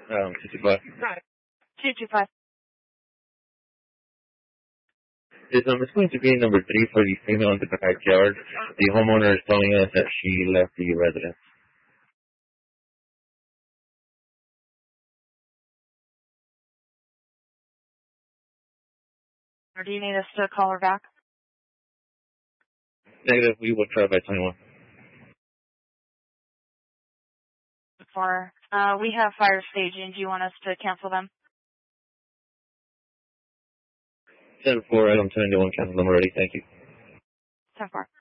225. Right. 225. It's going to be number 3 for the female in the backyard. The homeowner is telling us that she left the residence. Or do you need us to call her back? Negative, we will try by 21. We have fire staging. Do you want us to cancel them? 10-4, item 21, cancel them already. Thank you. 10-4.